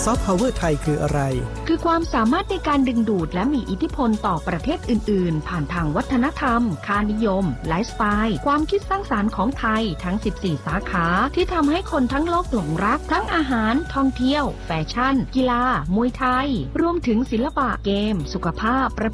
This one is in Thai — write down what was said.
อฟต์พาวเวอร์ไทยคืออะไรคือความสามารถในการดึงดูดและมีอิทธิพลต่อประเทศอื่นๆผ่านทางวัฒนธรรมค่านิยมไลฟ์สไตล์ความคิดสร้างสรรค์ของไทยทั้ง14สาขาที่ทำให้คนทั้งโลกหลงรักทั้งอาหารท่องเที่ยวแฟชั่นกีฬามวยไทยรวมถึงศิลปะเกมสุขภาพ